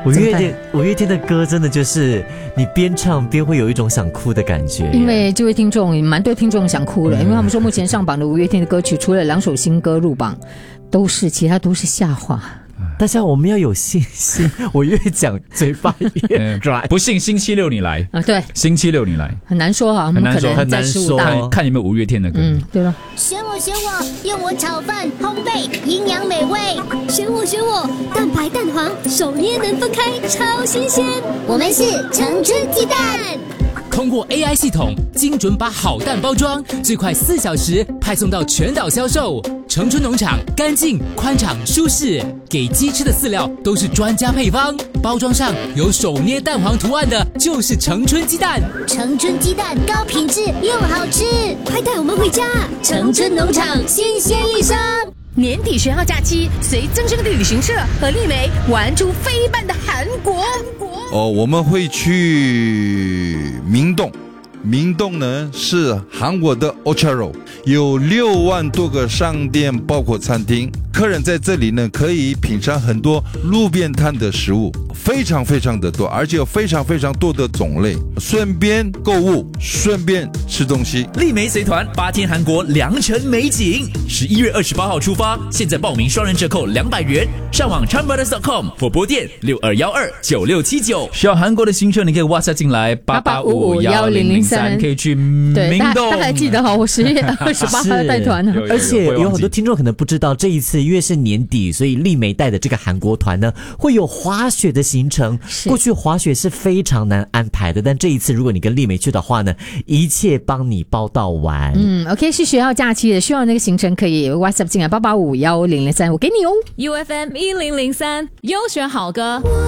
五月天的歌真的就是你边唱边会有一种想哭的感觉。 因为这位听众蛮多听众想哭了，因为他们说目前上榜的五月天的歌曲，除了2首新歌入榜，其他都是下滑。 但是我们要有信心，我越讲嘴巴越拽。 不信星期六你来啊？对， 星期六你来， 很难说啊， 很难说， 很难说。 看有没有五月天的歌。 对了。 选我，用我炒饭烘焙，营养美味。选我，蛋白蛋黄，手捏能分开，超新鲜。我们是成春鸡蛋。 通过 AI 系统，精准把好蛋包装，最快4小时派送到全岛销售。成春农场干净、宽敞、舒适，给鸡吃的饲料都是专家配方，包装上有手捏蛋黄图案的，就是成春鸡蛋。 成春鸡蛋高品质又好吃，快带我们回家！成春农场新鲜一生。 年底学号假期，随增生的旅行社和丽梅玩出飞半的韩国。 我们会去明洞。明洞呢是韩国的 Ocharo， 有6万多个商店，包括餐厅。客人在这里呢可以品尝很多路边摊的食物，非常非常的多，而且有非常非常多的种类，顺便购物，顺便吃东西。 丽梅随团8天韩国良辰美景，11月28号出发，现在报名双人折扣200元，上网 chanbrothers.com 或拨电62129679。 需要韩国的行程，你可以 WhatsApp 进来88551003，可以去明洞。 大家还记得我10月28号带团呢。 而且有很多听众可能不知道，这一次因为是年底，所以丽梅带的这个韩国团呢会有滑雪的行程。过去滑雪是非常难安排的，但这一次如果你跟丽梅去的话呢，一切帮你包到完。 OK， 是学校假期的，需要那个行程可以 WhatsApp 进来88551003，我给你哦。 UFM 1003优选好歌。